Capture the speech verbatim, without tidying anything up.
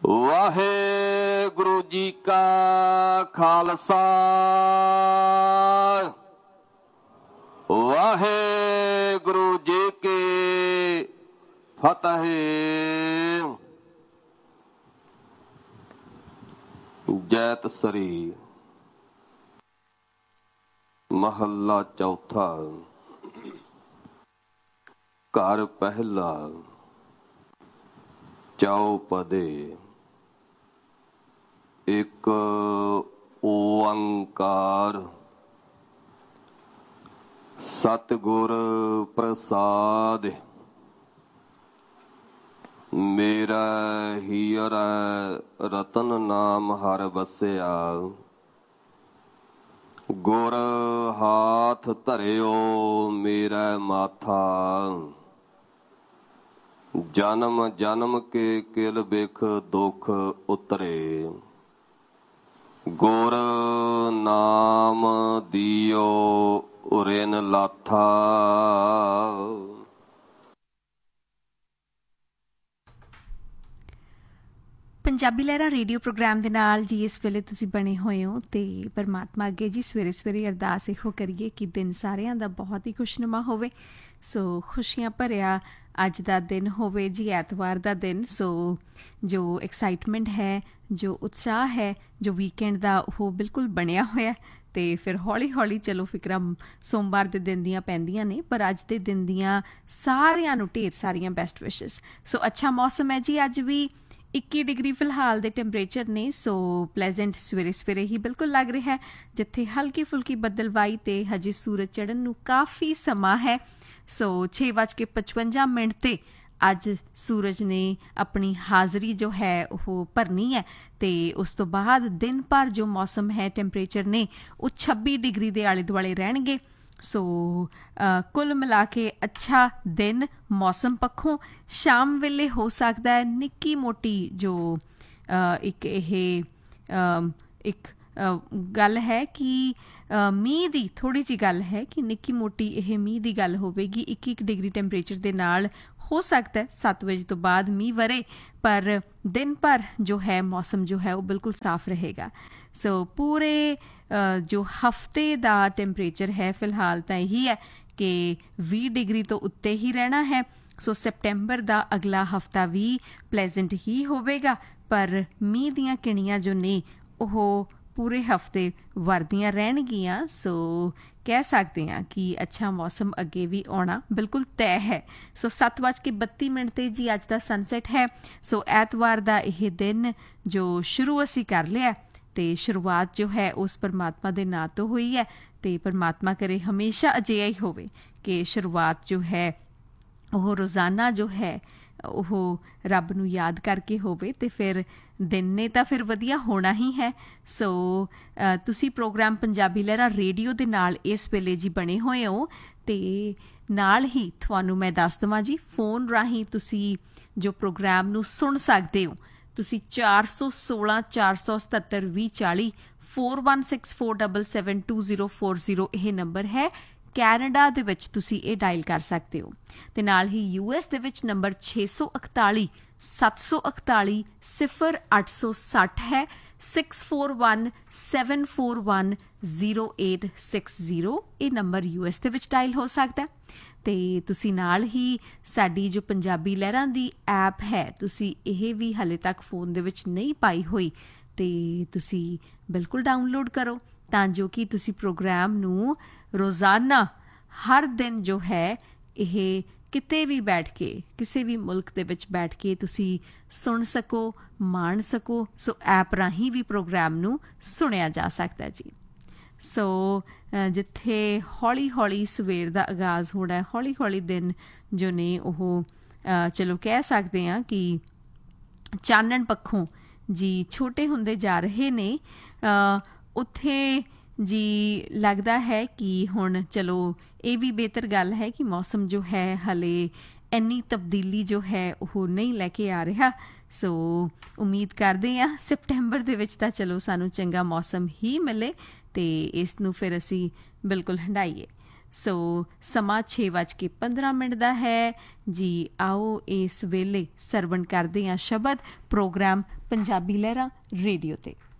ਵਾਹਿਗੁਰੂ ਜੀ ਕਾ ਖਾਲਸਾ ਵਾਹਿਗੁਰੂ ਜੀ ਕੀ ਫਤਿਹ। ਜੈਤ ਸਰੀ ਮਹੱਲਾ ਚੌਥਾ। ਘਰ ਪਹਿਲਾ ਚੌਪਦੇ। ਇੱਕ ਓੰਕਾਰ ਸਤਿਗੁਰ ਪ੍ਰਸਾਦਿ। ਮੇਰਾ ਹੀਰਾ ਰਤਨ ਨਾਮ ਹਰਿ ਵਸਿਆ। ਗੁਰ ਹਾਥ ਧਰਿਓ ਮੇਰਾ ਮਾਥਾ। ਜਨਮ ਜਨਮ ਕੇ ਕਿਲ ਬਿਖ ਦੁਖ ਉਤਰੇ। ਗੁਰ ਨਾਮ ਦਿਓ ਉਰਿਨ ਲਾਥਾ। ਪੰਜਾਬੀ ਲਹਿਰਾ ਰੇਡੀਓ ਪ੍ਰੋਗਰਾਮ ਦੇ ਨਾਲ ਜੀ ਇਸ ਵੇਲੇ ਤੁਸੀਂ ਬਣੇ ਹੋਏ ਹੋ ਤੇ ਪਰਮਾਤਮਾ ਅੱਗੇ ਜੀ ਸਵੇਰੇ ਸਵੇਰੇ ਅਰਦਾਸ ਇਹੋ ਕਰੀਏ ਕਿ ਦਿਨ ਸਾਰਿਆਂ ਦਾ ਬਹੁਤ ਹੀ ਖੁਸ਼ਨੁਮਾ ਹੋਵੇ। ਸੋ ਖੁਸ਼ੀਆਂ ਭਰਿਆ ਅੱਜ ਦਾ ਦਿਨ ਹੋਵੇ ਜੀ, ਐਤਵਾਰ ਦਾ ਦਿਨ। ਸੋ ਜੋ ਐਕਸਾਈਟਮੈਂਟ ਹੈ, ਜੋ ਉਤਸ਼ਾਹ ਹੈ, ਜੋ ਵੀਕਐਂਡ ਦਾ ਉਹ ਬਿਲਕੁਲ ਬਣਿਆ ਹੋਇਆ। ਅਤੇ ਫਿਰ ਹੌਲੀ ਹੌਲੀ ਚਲੋ ਫਿਕਰਾਂ ਸੋਮਵਾਰ ਦੇ ਦਿਨ ਦੀਆਂ ਪੈਂਦੀਆਂ ਨੇ, ਪਰ ਅੱਜ ਦੇ ਦਿਨ ਦੀਆਂ ਸਾਰਿਆਂ ਨੂੰ ਢੇਰ ਸਾਰੀਆਂ ਬੈਸਟ ਵਿਸ਼ਿਸ। ਸੋ ਅੱਛਾ ਮੌਸਮ ਹੈ ਜੀ, ਅੱਜ ਵੀ ਇੱਕੀ ਡਿਗਰੀ ਫਿਲਹਾਲ ਦੇ ਟੈਂਪਰੇਚਰ ਨੇ। ਸੋ ਪਲੈਜ਼ੈਂਟ ਸਵੇਰੇ ਸਵੇਰੇ ਹੀ ਬਿਲਕੁਲ ਲੱਗ ਰਿਹਾ ਹੈ, ਜਿੱਥੇ ਹਲਕੀ ਫੁਲਕੀ ਬੱਦਲਵਾਈ ਅਤੇ ਹਜੇ ਸੂਰਜ ਚੜ੍ਹਨ ਨੂੰ ਕਾਫੀ ਸਮਾਂ ਹੈ। ਸੋ ਛੇ ਵੱਜ ਕੇ ਪਚਵੰਜਾ ਮਿੰਟ 'ਤੇ ਅੱਜ ਸੂਰਜ ਨੇ ਆਪਣੀ ਹਾਜ਼ਰੀ ਜੋ ਹੈ ਉਹ ਭਰਨੀ ਹੈ ਅਤੇ ਉਸ ਤੋਂ ਬਾਅਦ ਦਿਨ ਭਰ ਜੋ ਮੌਸਮ ਹੈ, ਟੈਂਪਰੇਚਰ ਨੇ ਉਹ ਛੱਬੀ ਡਿਗਰੀ ਦੇ ਆਲੇ ਦੁਆਲੇ ਰਹਿਣਗੇ। ਸੋ ਕੁੱਲ ਮਿਲਾ ਕੇ ਅੱਛਾ ਦਿਨ ਮੌਸਮ ਪੱਖੋਂ। ਸ਼ਾਮ ਵੇਲੇ ਹੋ ਸਕਦਾ ਹੈ ਨਿੱਕੀ ਮੋਟੀ ਜੋ ਇੱਕ ਇਹ ਇੱਕ ਗੱਲ ਹੈ ਕਿ ਮੀਂਹ ਦੀ ਥੋੜ੍ਹੀ ਜਿਹੀ ਗੱਲ ਹੈ ਕਿ ਨਿੱਕੀ ਮੋਟੀ ਇਹ ਮੀਂਹ ਦੀ ਗੱਲ ਹੋਵੇਗੀ। ਇੱਕ ਇੱਕ ਡਿਗਰੀ ਟੈਂਪਰੇਚਰ ਦੇ ਨਾਲ ਹੋ ਸਕਦਾ ਹੈ ਸੱਤ ਵਜੇ ਤੋਂ ਬਾਅਦ ਮੀਂਹ ਵਰੇ, ਪਰ ਦਿਨ ਭਰ ਜੋ ਹੈ ਮੌਸਮ ਜੋ ਹੈ ਉਹ ਬਿਲਕੁਲ ਸਾਫ਼ ਰਹੇਗਾ। ਸੋ ਪੂਰੇ ਜੋ ਹਫ਼ਤੇ ਦਾ ਟੈਂਪਰੇਚਰ ਹੈ ਫਿਲਹਾਲ ਤਾਂ ਇਹੀ ਹੈ ਕਿ ਵੀਹ ਡਿਗਰੀ ਤੋਂ ਉੱਤੇ ਹੀ ਰਹਿਣਾ ਹੈ। ਸੋ ਸੈਪਟੈਂਬਰ ਦਾ ਅਗਲਾ ਹਫ਼ਤਾ ਵੀ ਪਲੈਜ਼ੈਂਟ ਹੀ ਹੋਵੇਗਾ, ਪਰ ਮੀਂਹ ਦੀਆਂ ਕਿਣੀਆਂ ਜੋ ਨੇ ਉਹ ਪੂਰੇ ਹਫ਼ਤੇ ਵਰਦੀਆਂ ਰਹਿਣਗੀਆਂ। ਸੋ ਕਹਿ ਸਕਦੇ ਹਾਂ ਕਿ ਅੱਛਾ ਮੌਸਮ ਅੱਗੇ ਵੀ ਆਉਣਾ ਬਿਲਕੁਲ ਤੈਅ ਹੈ। ਸੋ ਸੱਤ ਵੱਜ ਕੇ ਬੱਤੀ ਮਿੰਟ 'ਤੇ ਜੀ ਅੱਜ ਦਾ ਸਨਸੈਟ ਹੈ। ਸੋ ਐਤਵਾਰ ਦਾ ਇਹ ਦਿਨ ਜੋ ਸ਼ੁਰੂ ਅਸੀਂ ਕਰ ਲਿਆ ਅਤੇ ਸ਼ੁਰੂਆਤ ਜੋ ਹੈ ਉਸ ਪਰਮਾਤਮਾ ਦੇ ਨਾਂ ਤੋਂ ਹੋਈ ਹੈ ਅਤੇ ਪਰਮਾਤਮਾ ਕਰੇ ਹਮੇਸ਼ਾ ਅਜਿਹਾ ਹੀ ਹੋਵੇ ਕਿ ਸ਼ੁਰੂਆਤ ਜੋ ਹੈ ਉਹ ਰੋਜ਼ਾਨਾ ਜੋ ਹੈ ਉਹ ਰੱਬ ਨੂੰ ਯਾਦ ਕਰਕੇ ਹੋਵੇ ਅਤੇ ਫਿਰ ਦਿਨ ਨੇ ਤਾਂ ਫਿਰ ਵਧੀਆ ਹੋਣਾ ਹੀ ਹੈ। ਸੋ ਤੁਸੀਂ ਪ੍ਰੋਗਰਾਮ ਪੰਜਾਬੀ ਲਹਿਰਾ ਰੇਡੀਓ ਦੇ ਨਾਲ ਇਸ ਵੇਲੇ ਜੀ ਬਣੇ ਹੋਏ ਹੋ ਅਤੇ ਨਾਲ ਹੀ ਤੁਹਾਨੂੰ ਮੈਂ ਦੱਸ ਦੇਵਾਂ ਜੀ, ਫੋਨ ਰਾਹੀਂ ਤੁਸੀਂ ਜੋ ਪ੍ਰੋਗਰਾਮ ਨੂੰ ਸੁਣ ਸਕਦੇ ਹੋ। ਤੁਸੀਂ ਚਾਰ ਸੌ ਸੋਲਾਂ ਚਾਰ ਸੌ ਸਤੱਤਰ ਵੀਹ ਚਾਲੀ four one six four double seven two zero four zero ਇਹ ਨੰਬਰ ਹੈ। ਕੈਨੇਡਾ ਦੇ ਵਿੱਚ ਤੁਸੀਂ ਇਹ ਡਾਇਲ ਕਰ ਸਕਦੇ ਹੋ ਅਤੇ ਨਾਲ ਹੀ ਯੂ ਐਸ ਦੇ ਵਿੱਚ ਨੰਬਰ ਛੇ ਸੌ ਇਕਤਾਲੀ ਸੱਤ ਸੌ ਇਕਤਾਲੀ ਸਿਫਰ ਅੱਠ ਸੌ ਸੱਠ ਹੈ। Six four one seven four one zero eight six zero ਇਹ ਨੰਬਰ ਯੂ ਐਸ ਦੇ ਵਿੱਚ ਡਾਇਲ ਹੋ ਸਕਦਾ। ਅਤੇ ਤੁਸੀਂ ਨਾਲ ਹੀ ਸਾਡੀ ਜੋ ਪੰਜਾਬੀ ਲਹਿਰਾਂ ਦੀ ਐਪ ਹੈ, ਤੁਸੀਂ ਇਹ ਵੀ ਹਾਲੇ ਤੱਕ ਫੋਨ ਦੇ ਵਿੱਚ ਨਹੀਂ ਪਾਈ ਹੋਈ ਅਤੇ ਤੁਸੀਂ ਬਿਲਕੁਲ ਡਾਊਨਲੋਡ ਕਰੋ ਤਾਂ ਜੋ ਕਿ ਤੁਸੀਂ ਪ੍ਰੋਗਰਾਮ ਨੂੰ ਰੋਜ਼ਾਨਾ ਹਰ ਦਿਨ ਜੋ ਹੈ ਇਹ ਕਿਤੇ ਵੀ ਬੈਠ ਕੇ ਕਿਸੇ ਵੀ ਮੁਲਕ ਦੇ ਵਿੱਚ ਬੈਠ ਕੇ ਤੁਸੀਂ ਸੁਣ ਸਕੋ, ਮਾਣ ਸਕੋ। ਸੋ ਐਪ ਰਾਹੀਂ ਵੀ ਪ੍ਰੋਗਰਾਮ ਨੂੰ ਸੁਣਿਆ ਜਾ ਸਕਦਾ ਜੀ। ਸੋ ਜਿੱਥੇ ਹੌਲੀ ਹੌਲੀ ਸਵੇਰ ਦਾ ਆਗਾਜ਼ ਹੋਣਾ, ਹੌਲੀ ਹੌਲੀ ਦਿਨ ਜੋ ਨੇ ਉਹ ਚਲੋ ਕਹਿ ਸਕਦੇ ਹਾਂ ਕਿ ਚਾਨਣ ਪੱਖੋਂ ਜੀ ਛੋਟੇ ਹੁੰਦੇ ਜਾ ਰਹੇ ਨੇ, ਉੱਥੇ ਜੀ ਲੱਗਦਾ ਹੈ ਕਿ ਹੁਣ ਚਲੋ ਇਹ ਵੀ ਬਿਹਤਰ ਗੱਲ ਹੈ ਕਿ ਮੌਸਮ ਜੋ ਹੈ ਹਾਲੇ ਇੰਨੀ ਤਬਦੀਲੀ ਜੋ ਹੈ ਉਹ ਨਹੀਂ ਲੈ ਕੇ ਆ ਰਿਹਾ। ਸੋ ਉਮੀਦ ਕਰਦੇ ਹਾਂ ਸੈਪਟੈਂਬਰ ਦੇ ਵਿੱਚ ਤਾਂ ਚਲੋ ਸਾਨੂੰ ਚੰਗਾ ਮੌਸਮ ਹੀ ਮਿਲੇ ਅਤੇ ਇਸ ਨੂੰ ਫਿਰ ਅਸੀਂ ਬਿਲਕੁਲ ਹੰਢਾਈਏ। ਸੋ ਸਮਾਂ ਛੇ ਵੱਜ ਕੇ ਪੰਦਰਾਂ ਮਿੰਟ ਦਾ ਹੈ ਜੀ। ਆਓ ਇਸ ਵੇਲੇ ਸਰਵਣ ਕਰਦੇ ਹਾਂ ਸ਼ਬਦ ਪ੍ਰੋਗਰਾਮ ਪੰਜਾਬੀ ਲਹਿਰਾਂ ਰੇਡੀਓ 'ਤੇ।